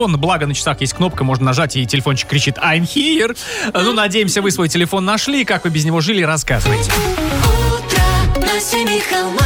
Благо на часах есть кнопка, можно нажать, и телефончик кричит «I'm here». Ну, надеемся, вы свой телефон нашли. Как вы без него жили, рассказывайте. Утро на семи холмах.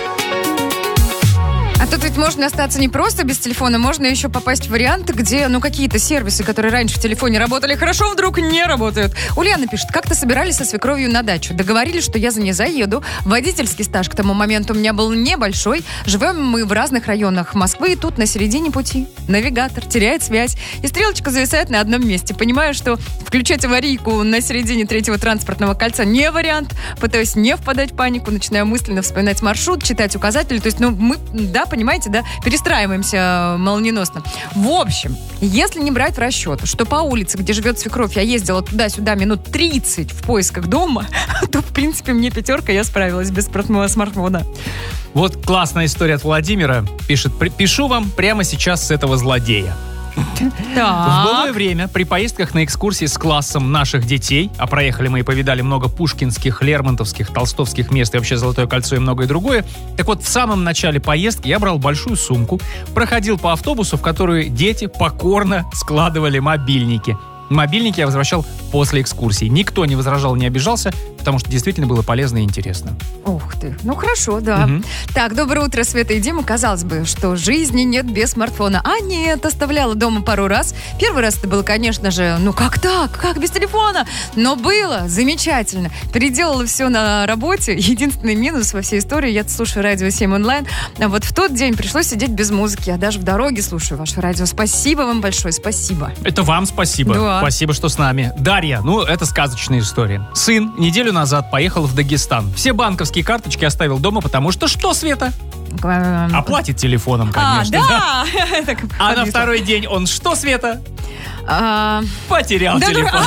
А тут ведь можно остаться не просто без телефона, можно еще попасть в варианты, где, какие-то сервисы, которые раньше в телефоне работали хорошо, вдруг не работают. Ульяна пишет, как-то собирались со свекровью на дачу. Договорились, что я за ней заеду. Водительский стаж к тому моменту у меня был небольшой. Живем мы в разных районах Москвы, и тут на середине пути навигатор теряет связь, и стрелочка зависает на одном месте. Понимаю, что включать аварийку на середине третьего транспортного кольца не вариант. Пытаюсь не впадать в панику, начинаю мысленно вспоминать маршрут, читать указатели. То есть, мы, понимаете, перестраиваемся молниеносно. В общем, если не брать в расчет, что по улице, где живет свекровь, я ездила туда-сюда минут 30 в поисках дома, то, в принципе, мне 5, я справилась без смартфона. Вот классная история от Владимира. Пишет, пишу вам прямо сейчас с этого злодея. В былое время при поездках на экскурсии с классом наших детей, а проехали мы и повидали много пушкинских, лермонтовских, толстовских мест и вообще Золотое кольцо и многое другое, так вот в самом начале поездки я брал большую сумку, проходил по автобусу, в которую дети покорно складывали мобильники. Мобильники я возвращал после экскурсии. Никто не возражал, не обижался, потому что действительно было полезно и интересно. Ух ты, хорошо, да. Угу. Так, доброе утро, Света и Дима. Казалось бы, что жизни нет без смартфона. А нет, оставляла дома пару раз. Первый раз это было, конечно же, как так? Как без телефона? Но было замечательно. Переделала все на работе. Единственный минус во всей истории, я слушаю радио 7 онлайн. А вот в тот день пришлось сидеть без музыки. Я даже в дороге слушаю ваше радио. Спасибо вам большое, спасибо. Это вам спасибо. Да. Спасибо, что с нами. Дарья, это сказочная история. Сын неделю назад поехал в Дагестан. Все банковские карточки оставил дома, потому что что, Света? Оплатит телефоном, конечно. Да. А на второй день он что, Света? Потерял телефон.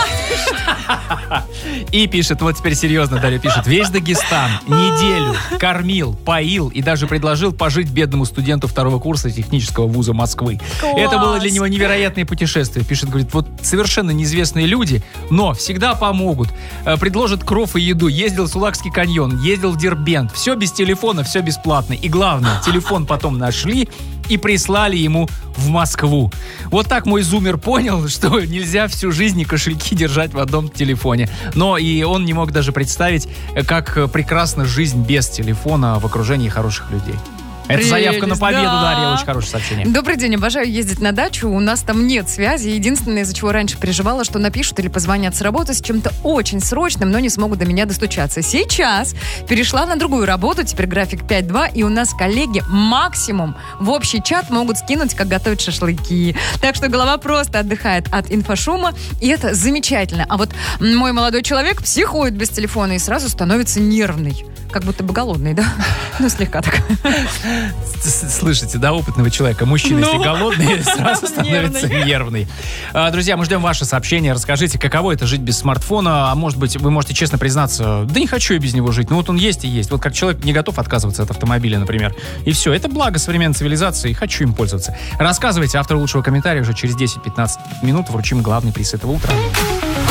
И пишет, вот теперь серьезно, Дарья пишет, весь Дагестан неделю кормил, поил и даже предложил пожить бедному студенту 2-го курса технического вуза Москвы. Класс. Это было для него невероятное путешествие. Пишет, говорит, вот совершенно неизвестные люди, но всегда помогут, предложат кров и еду. Ездил в Сулакский каньон, ездил в Дербент. Все без телефона, все бесплатно. И главное, телефон потом нашли и прислали ему в Москву. Вот так мой зумер понял, что нельзя всю жизнь и кошельки держать в одном телефоне. Но и он не мог даже представить, как прекрасна жизнь без телефона в окружении хороших людей. Это заявка на победу, да. Дарья, очень хорошее сообщение. Добрый день, обожаю ездить на дачу, у нас там нет связи. Единственное, из-за чего раньше переживала, что напишут или позвонят с работы с чем-то очень срочным, но не смогут до меня достучаться. Сейчас перешла на другую работу, теперь график 5-2, и у нас коллеги максимум в общий чат могут скинуть, как готовить шашлыки. Так что голова просто отдыхает от инфошума, и это замечательно. А вот мой молодой человек психует без телефона и сразу становится нервный. Как будто бы голодный, да? Слегка так. Слышите, да, опытного человека. Мужчина, если голодный, сразу становится нервный. Друзья, мы ждем ваши сообщения. Расскажите, каково это жить без смартфона. А может быть, вы можете честно признаться, да не хочу я без него жить. Вот он есть и есть. Вот как человек не готов отказываться от автомобиля, например. И все. Это благо современной цивилизации. И хочу им пользоваться. Рассказывайте. Автор лучшего комментария уже через 10-15 минут вручим главный приз этого утра.